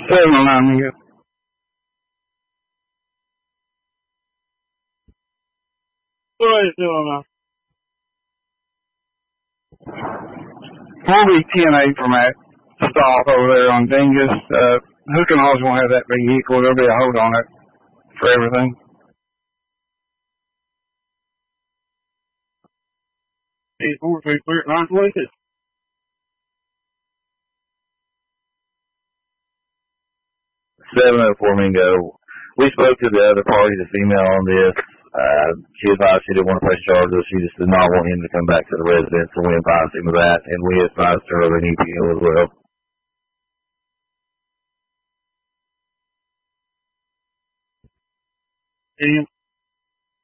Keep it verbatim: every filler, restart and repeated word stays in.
Seven oh nine, Mingo. What is seven oh nine? We'll be ten eight from that stop over there on Dingus. Uh, Hook and Hall's going to have that vehicle. There'll be a hold on it for everything. eight four three clear, nine twenty-six. seven oh four, Mingo. We spoke to the other party, the female, on this. Uh, she advised she didn't want to press charges. She just did not want him to come back to the residence, and we advised him of that, and we advised her of an E P O as well. Damn.